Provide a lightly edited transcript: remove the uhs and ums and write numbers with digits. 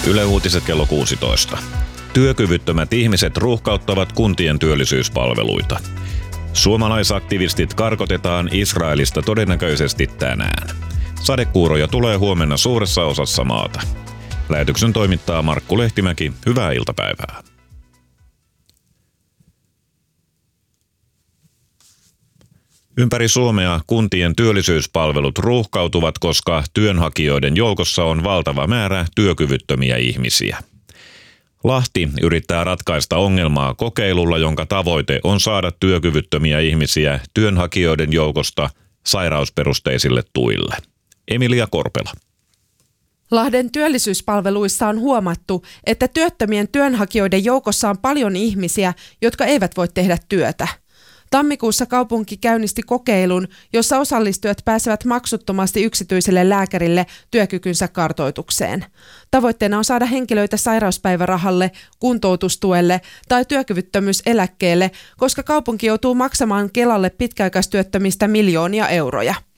Yle Uutiset kello 16. Työkyvyttömät ihmiset ruuhkauttavat kuntien työllisyyspalveluita. Suomalaisaktivistit karkotetaan Israelista todennäköisesti tänään. Sadekuuroja tulee huomenna suuressa osassa maata. Lähetyksen toimittaa Markku Lehtimäki. Hyvää iltapäivää. Ympäri Suomea kuntien työllisyyspalvelut ruuhkautuvat, koska työnhakijoiden joukossa on valtava määrä työkyvyttömiä ihmisiä. Lahti yrittää ratkaista ongelmaa kokeilulla, jonka tavoite on saada työkyvyttömiä ihmisiä työnhakijoiden joukosta sairausperusteisille tuille. Emilia Korpela. Lahden työllisyyspalveluissa on huomattu, että työttömien työnhakijoiden joukossa on paljon ihmisiä, jotka eivät voi tehdä työtä. Tammikuussa kaupunki käynnisti kokeilun, jossa osallistujat pääsevät maksuttomasti yksityiselle lääkärille työkykynsä kartoitukseen. Tavoitteena on saada henkilöitä sairauspäivärahalle, kuntoutustuelle tai työkyvyttömyyseläkkeelle, koska kaupunki joutuu maksamaan Kelalle pitkäaikaistyöttömistä miljoonia euroja.